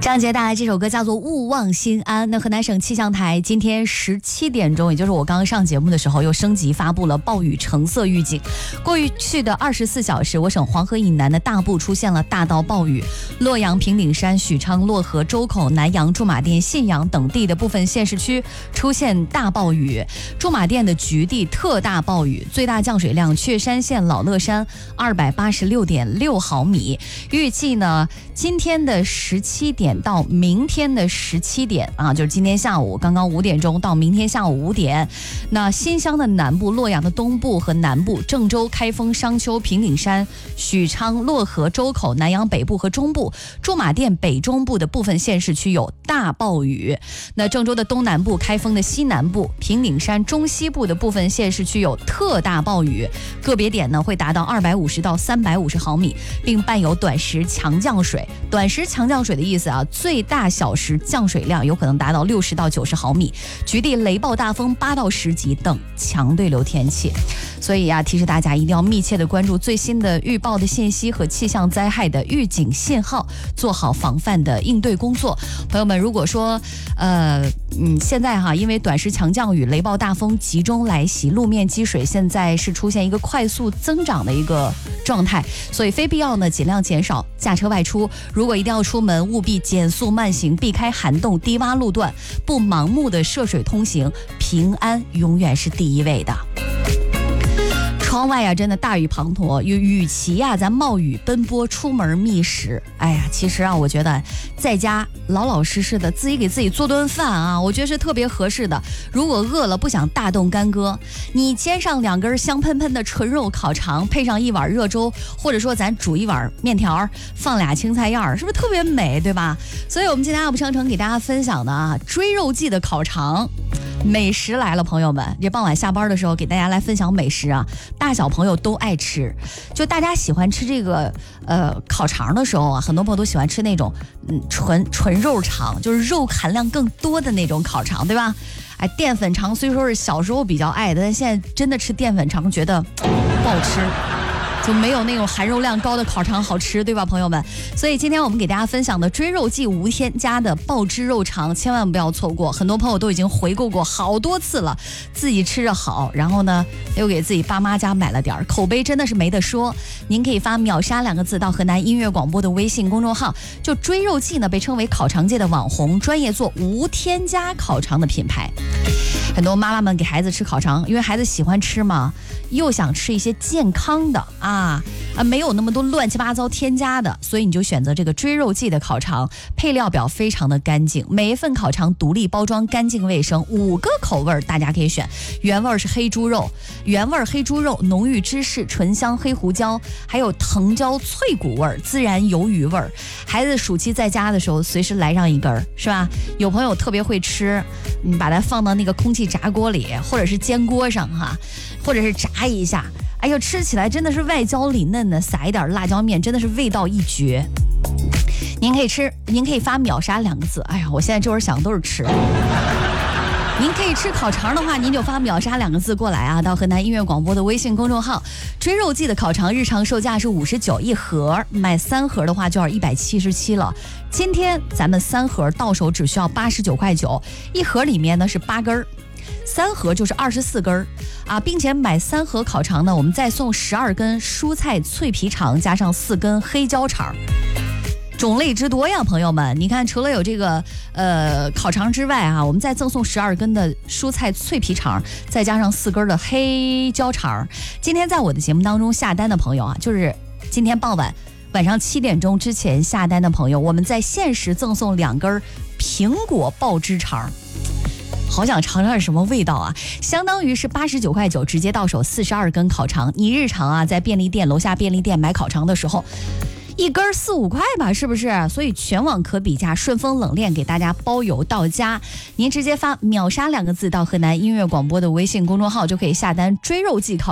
张杰带来这首歌叫做《勿忘心安》。那河南省气象台今天17点钟，也就是我刚刚上节目的时候，又升级发布了暴雨橙色预警。过去的24小时，我省黄河以南的大部出现了大到暴雨，洛阳、平顶山、许昌、漯河、周口、南阳、驻马店、信阳等地的部分县市区出现大暴雨。驻马店的局地特大暴雨，最大降水量确山县老乐山286.6毫米。预计呢，今天的17点到明天的17点啊，就是今天下午刚刚5点钟到明天下午5点，那新乡的南部、洛阳的东部和南部、郑州、开封、商丘、平顶山、许昌、漯河、周口、南阳北部和中部、驻马店北中部的部分县市区有大暴雨。那郑州的东南部、开封的西南部、平顶山中西部的部分县市区有特大暴雨，个别点呢会达到250到350毫米，并伴有短时强降水。短时强降水的意思啊，最大小时降水量有可能达到60到90毫米，局地雷暴大风8到10级等强对流天气。所以啊，提示大家一定要密切的关注最新的预报的信息和气象灾害的预警信号，做好防范的应对工作。朋友们，如果说现在因为短时强降雨、雷暴大风集中来袭，路面积水现在是出现一个快速增长的一个状态，所以非必要呢尽量减少驾车外出。如果一定要出门，务必减速慢行，避开涵洞低洼路段，不盲目的涉水通行，平安永远是第一位的。窗外真的大雨滂沱，与其咱冒雨奔波出门觅食，其实我觉得在家老老实实的自己给自己做顿饭我觉得是特别合适的。如果饿了不想大动干戈，你煎上2根香喷喷的纯肉烤肠，配上一碗热粥，或者说咱煮一碗面条，放2青菜叶，是不是特别美，对吧？所以我们今天UP商城给大家分享的追肉季的烤肠美食来了，朋友们，这傍晚下班的时候给大家来分享美食大小朋友都爱吃。就大家喜欢吃这个烤肠的时候很多朋友都喜欢吃那种纯肉肠，就是肉含量更多的那种烤肠，对吧？淀粉肠虽说是小时候比较爱的，但现在真的吃淀粉肠觉得不好吃，就没有那种含肉量高的烤肠好吃，对吧，朋友们？所以今天我们给大家分享的追肉季无添加的爆汁肉肠，千万不要错过。很多朋友都已经回购过好多次了，自己吃着好，然后呢又给自己爸妈家买了点，口碑真的是没得说。您可以发秒杀2个字到河南音乐广播的微信公众号。就追肉季呢被称为烤肠界的网红，专业做无添加烤肠的品牌。很多妈妈们给孩子吃烤肠，因为孩子喜欢吃嘛，又想吃一些健康的没有那么多乱七八糟添加的，所以你就选择这个追肉季的烤肠，配料表非常的干净，每一份烤肠独立包装，干净卫生，5个口味大家可以选。原味是黑猪肉，原味黑猪肉，浓郁芝士，醇香黑胡椒，还有藤椒脆骨味，孜然鱿鱼味。孩子暑期在家的时候随时来上一根，是吧？有朋友特别会吃，你把它放到那个空气炸锅里，或者是煎锅上或者是炸一下，吃起来真的是外焦里嫩的，撒一点辣椒面，真的是味道一绝。您可以发秒杀2个字，我现在这会儿想都是吃。您可以吃烤肠的话，您就发秒杀2个字过来到河南音乐广播的微信公众号。追肉季的烤肠日常售价是59一盒，买3盒的话就要177了。今天咱们3盒到手只需要89块9，一盒里面呢是8根，3盒就是24根并且买3盒烤肠呢，我们再送12根蔬菜脆皮肠，加上4根黑椒肠。种类之多呀，朋友们，你看除了有这个烤肠之外我们再赠送12根的蔬菜脆皮肠，再加上4根的黑椒肠。今天在我的节目当中下单的朋友就是今天晚上7点钟之前下单的朋友，我们在限时赠送2根苹果爆汁肠。好想尝尝是什么味道相当于是89块9，直接到手42根烤肠。你日常在便利店楼下便利店买烤肠的时候，一根4、5块吧，是不是？所以全网可比价，顺丰冷链给大家包邮到家。您直接发秒杀2个字到河南音乐广播的微信公众号，就可以下单追肉季烤